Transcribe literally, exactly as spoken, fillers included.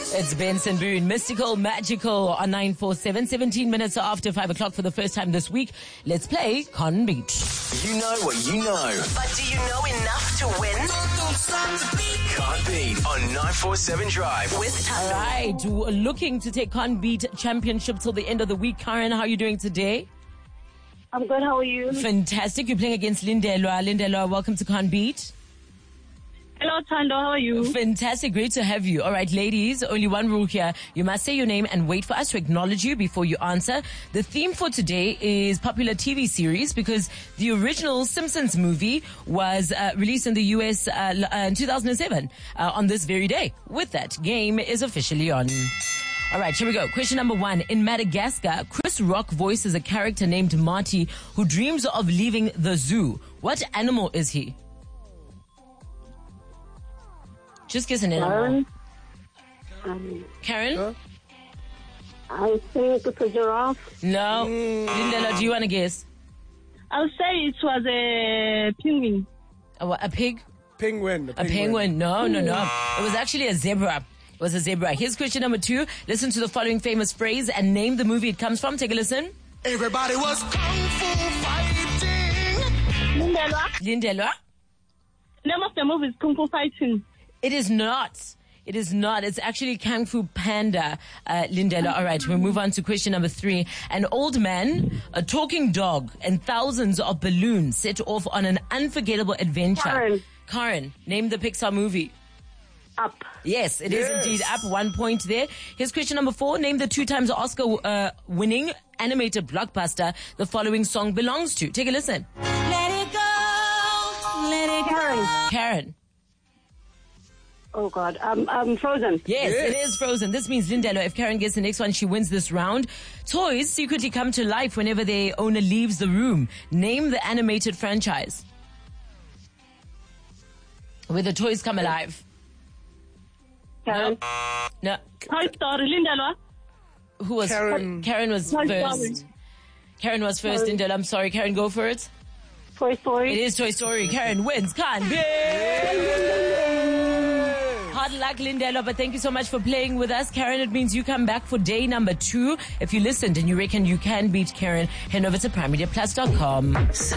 It's Benson Boone, mystical, magical on nine four seven, seventeen minutes after five o'clock for the first time this week. Let's play Con Beat. You know what you know. But do you know enough to win? Can't beat on nine four seven Drive. With All right, we're looking to take Con Beat Championship till the end of the week. Karen, how are you doing today? I'm good, how are you? Fantastic. You're playing against Lindelwa. Lindelwa, welcome to Con Beat. Hello, Tando, how are you? Fantastic. Great to have you. All right, ladies, only one rule here. You must say your name and wait for us to acknowledge you before you answer. The theme for today is popular T V series because the original Simpsons movie was uh, released in the U S uh, in two thousand seven uh, on this very day. With that, game is officially on. All right, here we go. Question number one. In Madagascar, Chris Rock voices a character named Marty who dreams of leaving the zoo. What animal is he? Just guess an animal. Um, Karen? um, I think it's a giraffe. No. Lindela, do you want to guess? I'll say it was a penguin. A, what, a pig? Penguin. A penguin. No, no, no. It was actually a zebra. It was a zebra. Here's question number two. Listen to the following famous phrase and name the movie it comes from. Take a listen. Everybody was kung fu fighting. Lindelwa. Lindela? Name of the movie is Kung Fu Fighting. It is not. It is not. It's actually Kung Fu Panda, uh, Lindela. All right, we'll move on to question number three. An old man, a talking dog, and thousands of balloons set off on an unforgettable adventure. Karen. Karen, name the Pixar movie. Up. Yes, it is Yes. indeed up. One point there. Here's question number four. Name the two times Oscar uh, winning animated blockbuster the following song belongs to. Take a listen. Let it go. Let it Karen. go. Karen. Oh, God. Um, um, Frozen. Yes, Yes. it is Frozen. This means Lindelo, if Karen gets the next one, she wins this round. Toys secretly come to life whenever their owner leaves the room. Name the animated franchise where the toys come alive. Karen. No. Toy Story. Lindelwa. Who was Karen. Karen was Toy first. Story. Karen was first, Sorry. Lindelo. I'm sorry. Karen, go for it. Toy Story. It is Toy Story. Karen wins. Can't be. Hard luck, Lindelo, but thank you so much for playing with us. Karen, it means you come back for day number two. If you listened and you reckon you can beat Karen, head over to prime media plus dot com.